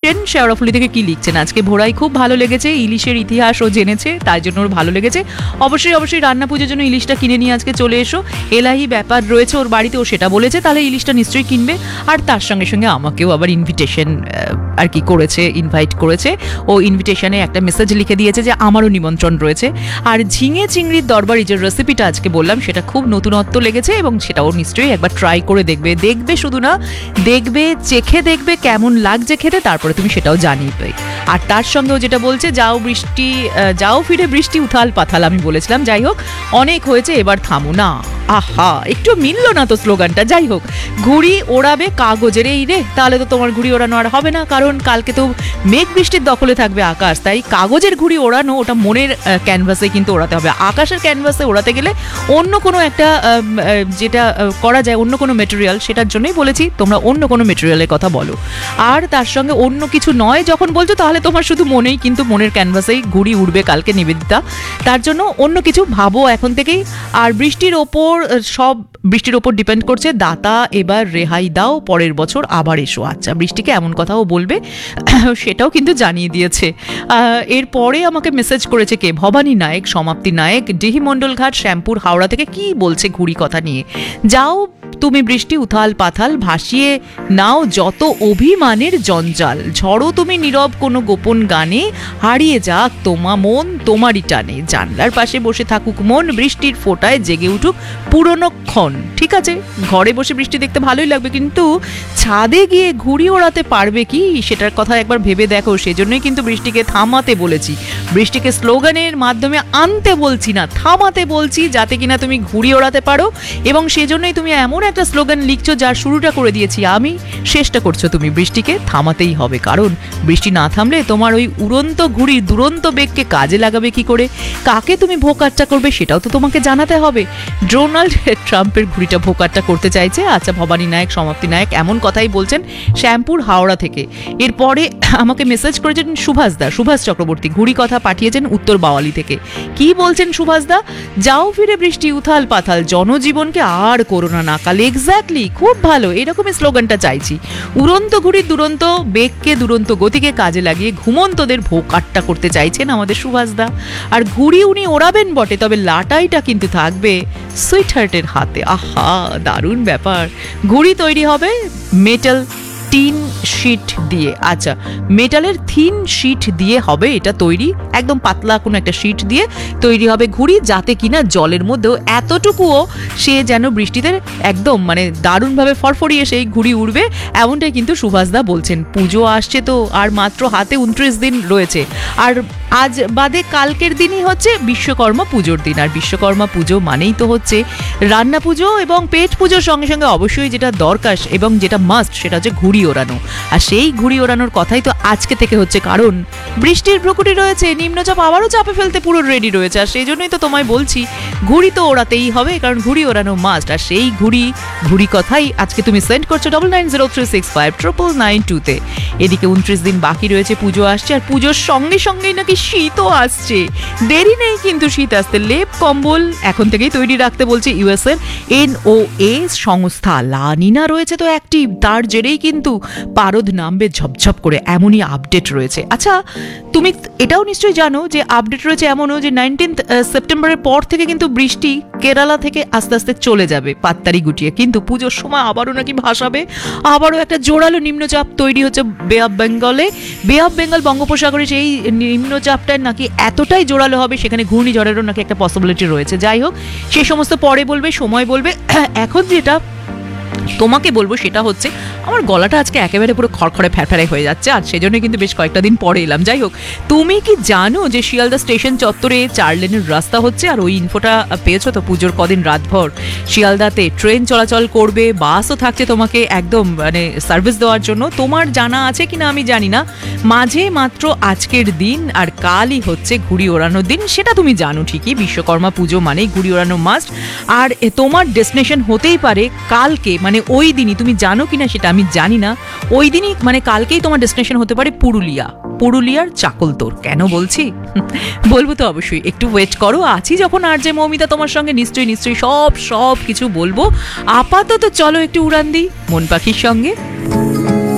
সেন শেওড়াফুলি থেকে কি লিখছেন, আজকে ভোরাই খুব ভালো লেগেছে, ইলিশের ইতিহাস ও জেনেছে, তাই জন্য ওর ভালো লেগেছে। অবশ্যই রান্না পুজোর জন্য ইলিশটা কিনে নিয়ে আজকে চলে এসো, এলাহি ব্যাপার রয়েছে ওর বাড়িতে, ও সেটা বলেছে, তাহলে ইলিশটা নিশ্চয়ই কিনবে। আর তার সঙ্গে সঙ্গে আমাকেও আবার ইনভিটেশন আর কি করেছে, ইনভাইট করেছে। ও ইনভিটেশনে একটা মেসেজ লিখে দিয়েছে যে আমারও নিমন্ত্রণ রয়েছে। আর ঝিঙে চিংড়ির দরবারি যে রেসিপিটা আজকে বললাম, সেটা খুব নতুনত্ব লেগেছে এবং সেটাও নিশ্চয়ই একবার ট্রাই করে দেখবে শুধু না, দেখবে, চেখে দেখবে কেমন লাগছে খেতে, তারপরে তুমি সেটাও জানিয়ে। আর তার সঙ্গেও যেটা বলছে, যাও ফিরে বৃষ্টি উথাল পাথাল, আমি বলেছিলাম যাই হোক অনেক হয়েছে, এবার থামো না। আহা, একটু মিললো না তো স্লোগানটা। যাই হোক, ঘুড়ি ওড়াবে কাগজের, এই রে, তাহলে তো তোমার ঘুড়ি ওড়ানো আর হবে না, কারণ কালকে তো মেঘ বৃষ্টির দখলে থাকবে আকাশ, তাই কাগজের ঘুড়ি ওড়ানো ওটা মনের ক্যানভাসে কিন্তু ওড়াতে হবে। আকাশের ক্যানভাসে ওড়াতে গেলে অন্য কোনো একটা যেটা করা যায়, অন্য কোনো মেটেরিয়াল, সেটার জন্যই বলেছি তোমরা অন্য কোনো মেটেরিয়ালের কথা বলো। আর তার সঙ্গে অন্য কিছু নয় যখন বলছো, তাহলে তোমার শুধু মনেই, কিন্তু মনের ক্যানভাসেই ঘুড়ি উড়বে কালকে নিবেদিতা, তার জন্য অন্য কিছু ভাবো এখন থেকেই। আর বৃষ্টির ওপর ডিপেন্ড করছে, দাতা এবার রেহাই দাও, পরের বছর আবার এসো। আচ্ছা, বৃষ্টিকে এমন কথাও বলবে, সেটাও কিন্তু জানিয়ে দিয়েছে। এরপরে আমাকে মেসেজ করেছে কে, ভবানী নায়েক, সমাপ্তি নায়েক, ডিহি মণ্ডলঘাট, শ্যামপুর, হাওড়া থেকে। কি বলছে ঘুড়ি কথা নিয়ে, যাও তুমি বৃষ্টি উথাল পাথাল, ভাসিয়ে নাও যত অভিমানের জঞ্জাল, ঝড়ো তুমি নীরব কোনো গোপন গানে, হারিয়ে যাক মন তোমারই টানে, জানলার পাশে বসে থাকুক মন, বৃষ্টির ফোঁটায় জেগে উঠুক পুরনো ক্ষণ। ঠিক আছে, ঘরে বসে বৃষ্টি দেখতে ভালোই লাগবে, কিন্তু ছাদে গিয়ে ঘুড়ি ওড়াতে পারবে কি, সেটার কথা একবার ভেবে দেখো। সেজন্যই কিন্তু বৃষ্টিকে থামাতে বলেছি, বৃষ্টিকে স্লোগানের মাধ্যমে আনতে বলছি না, থামাতে বলছি, যাতে কিনা তুমি ঘুড়ি ওড়াতে পারো। এবং সেজন্যই তুমি এমন একটা স্লোগান লিখছো যার শুরুটা করে দিয়েছি আমি, শেষটা করছো তুমি। বৃষ্টিকে থামাতেই হবে, কারণ বৃষ্টি না থামলে তোমার ওই উড়ন্ত ঘুড়ির দুরন্ত বেগকে কাজে লাগাবে কি করে, কাকে তুমি ভোকাট্টা করবে সেটাও তো তোমাকে জানাতে হবে। ডোনাল্ড ট্রাম্পের ঘুড়িটা ভোকাট্টা করতে চাইছে। আচ্ছা, ভবানী নায়েক, সমাপ্তি নায়েক এমন কথাই বলছেন শ্যামপুর, হাওড়া থেকে। এরপরে আমাকে মেসেজ করেছেন সুভাষ চক্রবর্তী, ঘুড়ি কথা পাঠিয়েছেন উত্তর বাওয়ালি থেকে। কি বলছেন সুভাষদা, যাও ফিরে বৃষ্টি উথাল পাথাল, জনজীবনকে আর করোনা নাকাল। এক্স্যাক্টলি, খুব ভালো, এরকমই স্লোগানটা চাইছি। উড়ন্ত ঘুড়ির দুরন্ত বেগকে, দুরন্ত গতিকে কাজে লাগিয়ে ঘুমন্তদের ভোকাট্টা করতে চাইছেন আমাদের সুভাষদা। আর ঘুড়ি উনি ওড়াবেন বটে, তবে লাটাইটা কিন্তু থাকবে সুইটহার্টের হাতে। আহা, দারুণ ব্যাপার। ঘুড়ি তৈরি হবে মেটাল টিন শিট দিয়ে। আচ্ছা, মেটালের থিন শিট দিয়ে হবে এটা তৈরি, একদম পাতলা কোনো একটা শিট দিয়ে তৈরি হবে ঘুড়ি, যাতে কিনা জলের মধ্যেও এতটুকুও সে যেন বৃষ্টিতে একদম মানে দারুণভাবে ফরফরিয়ে সেই ঘুড়ি উড়বে, এমনটাই কিন্তু সুভাষদা বলছেন। পুজো আসছে তো, আর মাত্র হাতে 29 দিন রয়েছে, আর আজ বাদে কালকের দিনই হচ্ছে বিশ্বকর্মা পুজোর দিন। আর বিশ্বকর্মা পুজো মানেই তো হচ্ছে রান্না পুজো এবং পেট পুজোর সঙ্গে সঙ্গে অবশ্যই যেটা দরকার এবং যেটা মাস্ট, সেটা হচ্ছে ঘুড়ি ওড়ানো। আর সেই ঘুড়ি ওড়ানোর কথাই তো আজকে থেকে হচ্ছে, কারণ বৃষ্টির প্রকৃতি রয়েছে, নিম্নচাপ আবারও চাপে ফেলতে পুরো রেডি রয়েছে। আর সেই জন্যই তো তোমায় বলছি, ঘুড়ি তো ওড়াতেই হবে, কারণ ঘুড়ি ওড়ানো মাস্ট। আর সেই ঘুড়ি কথাই আজকে তুমি সেন্ড করছো 9903659992-তে। এদিকে 29 দিন বাকি রয়েছে, পুজো আসছে, আর পুজোর সঙ্গে সঙ্গেই নাকি শীতও আসছে। দেরি নেই কিন্তু শীত আসতে, লেপ কম্বল এখন থেকেই তৈরি রাখতে বলছে ইউএসএর NOAA সংস্থা। লা নিনা রয়েছে তো অ্যাক্টিভ, তার জেরেই কিন্তু পারদ নামবে ঝপঝপ করে, এমনই আপডেট রয়েছে। আচ্ছা, তুমি এটাও নিশ্চয়ই জানো যে আপডেট রয়েছে এমনও যে 19 সেপ্টেম্বরের পর থেকে কিন্তু বৃষ্টি কেরালা থেকে আস্তে আস্তে চলে যাবে পাত্তারি গুটিয়ে, কিন্তু পুজোর সময় আবারও নাকি ভাসাবে, আবারও একটা জোরালো নিম্নচাপ তৈরি হচ্ছে বে অফ বেঙ্গলে। বে অফ বেঙ্গল বঙ্গোপসাগরে সেই নিম্নচাপটা নাকি এতটাই জোরালো হবে, সেখানে ঘূর্ণিঝড়েরও নাকি একটা পসিবিলিটি রয়েছে। যাই হোক, সে সমস্ত পরে বলবে, সময় বলবে। এখন যেটা তোমাকে বলবো সেটা হচ্ছে, আমার গলাটা আজকে একেবারে পুরো খড়খড়ে ফ্যারফ্যারে হয়ে যাচ্ছে, আর সেজন্য কিন্তু বেশ কয়েকটা দিন পরে এলাম। যাই হোক, তুমি কি জানো যে শিয়ালদা স্টেশন চত্বরে 4 লেনের রাস্তা হচ্ছে? আর ওই ইনফোটা পেয়েছো তো পুজোর কদিন রাতভর শিয়ালদাতে ট্রেন চলাচল করবে, বাসও থাকছে তোমাকে একদম মানে সার্ভিস দেওয়ার জন্য। তোমার জানা আছে কিনা আমি জানি না, মাঝে মাত্র আজকের দিন আর কালই হচ্ছে ঘুড়ি ওড়ানোর দিন, সেটা তুমি জানো ঠিকই। বিশ্বকর্মা পুজো মানেই ঘুড়ি ওড়ানো মাস্ট। আর তোমার ডেস্টিনেশন হতেই পারে কালকে, মানে ওই দিনই, তুমি জানো কিনা সেটা আমি জানি না, ওই দিনই মানে কালকেই তোমার ডেস্টিনেশন হতে পারে পুরুলিয়ার চাকলতোর। কেন বলছি? বলবো তো অবশ্যই, একটু ওয়েট করো। আছি যখন আর যে মৌমিতা তোমার সঙ্গে, নিশ্চয়ই সব কিছু বলবো। আপাতত চলো একটু উড়ান দিই মন পাখির সঙ্গে।